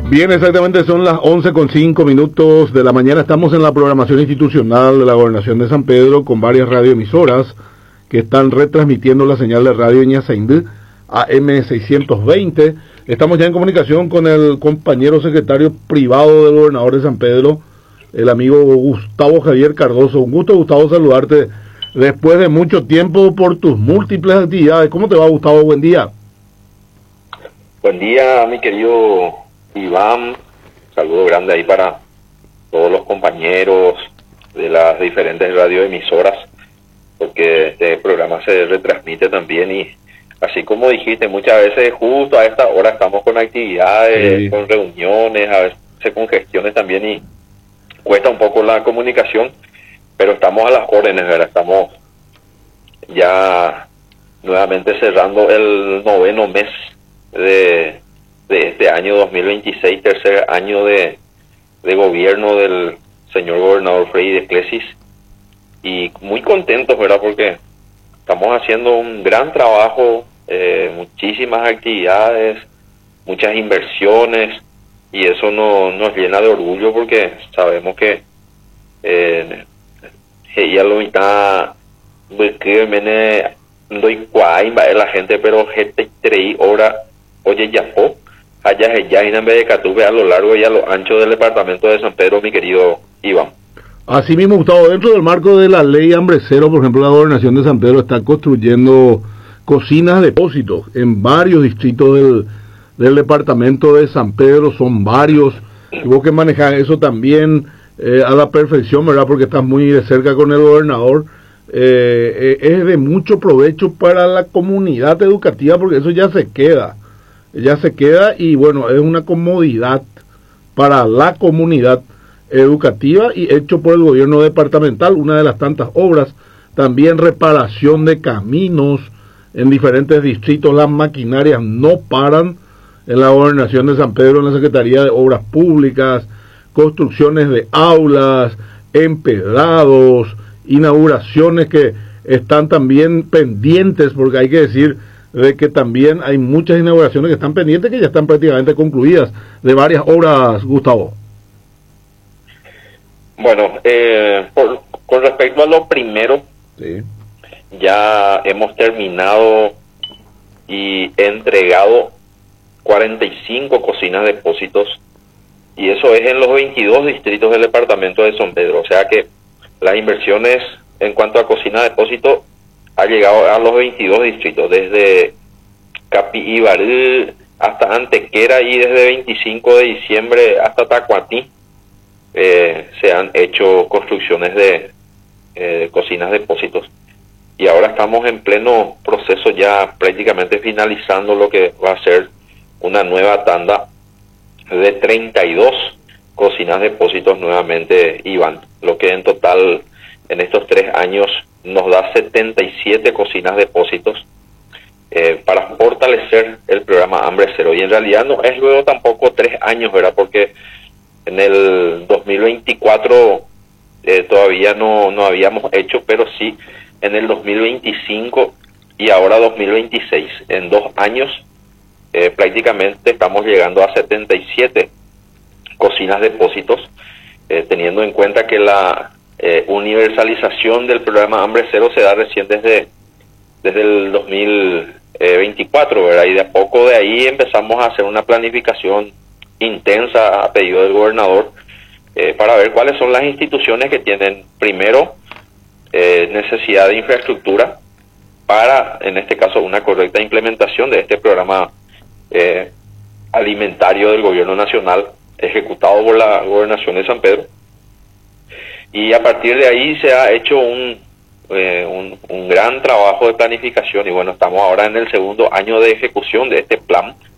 Bien, exactamente son las 11:05 de la mañana. Estamos en la programación institucional de la Gobernación de San Pedro con varias radioemisoras que están retransmitiendo la señal de radio Ñasaindú AM 620. Estamos ya en comunicación con el compañero secretario privado del gobernador de San Pedro, el amigo Gustavo Javier Cardoso. Un gusto, Gustavo, saludarte después de mucho tiempo por tus múltiples actividades. ¿Cómo te va, Gustavo? Buen día. Buen día, mi querido Iván. Saludo grande ahí para todos los compañeros de las diferentes radioemisoras, porque este programa se retransmite también y así como dijiste, muchas veces justo a esta hora estamos con actividades, sí, con reuniones, a veces con gestiones también y cuesta un poco la comunicación, pero estamos a las órdenes, ¿verdad? Estamos ya nuevamente cerrando el 9º mes de este año 2026, tercer año de gobierno del señor gobernador Freddy Desclesis, y muy contentos, ¿verdad? Porque estamos haciendo un gran trabajo, muchísimas actividades, muchas inversiones, y eso nos llena de orgullo porque sabemos que ella lo está la gente, pero gente creí ahora oye Yapó allá en vez de Catube a lo largo y a lo ancho del departamento de San Pedro, mi querido Iván. Así mismo, Gustavo, dentro del marco de la ley Hambre Cero, por ejemplo, la gobernación de San Pedro está construyendo cocinas depósitos en varios distritos del departamento de San Pedro. Son varios, y vos que manejas eso también a la perfección, ¿verdad? Porque estás muy de cerca con el gobernador. Es de mucho provecho para la comunidad educativa, porque eso ya se queda y bueno, es una comodidad para la comunidad educativa y hecho por el gobierno departamental, una de las tantas obras. También reparación de caminos en diferentes distritos. Las maquinarias no paran en la gobernación de San Pedro, en la Secretaría de Obras Públicas, construcciones de aulas, empedrados, inauguraciones que están también pendientes, porque hay que decir de que también hay muchas inauguraciones que están pendientes, que ya están prácticamente concluidas, de varias obras, Gustavo. Bueno, con respecto a lo primero, sí, ya hemos terminado y entregado 45 cocinas depósitos, y eso es en los 22 distritos del departamento de San Pedro, o sea que las inversiones en cuanto a cocina depósito ha llegado a los 22 distritos, desde Capibarú hasta Antequera y desde 25 de diciembre hasta Tacuatí se han hecho construcciones de cocinas depósitos, y ahora estamos en pleno proceso ya prácticamente finalizando lo que va a ser una nueva tanda de 32 cocinas depósitos nuevamente, Iván, lo que en total en estos 3 años nos da 77 cocinas depósitos para fortalecer el programa Hambre Cero. Y en realidad no es luego tampoco 3 años, ¿verdad? Porque en el 2024 todavía no habíamos hecho, pero sí en el 2025 y ahora 2026. En 2 años prácticamente estamos llegando a 77 cocinas depósitos, teniendo en cuenta que la universalización del programa Hambre Cero se da recién desde el 2024, ¿verdad? Y de a poco de ahí empezamos a hacer una planificación intensa a pedido del gobernador para ver cuáles son las instituciones que tienen primero necesidad de infraestructura para, en este caso, una correcta implementación de este programa alimentario del gobierno nacional ejecutado por la gobernación de San Pedro. Y a partir de ahí se ha hecho un gran trabajo de planificación, y bueno, estamos ahora en el segundo año de ejecución de este plan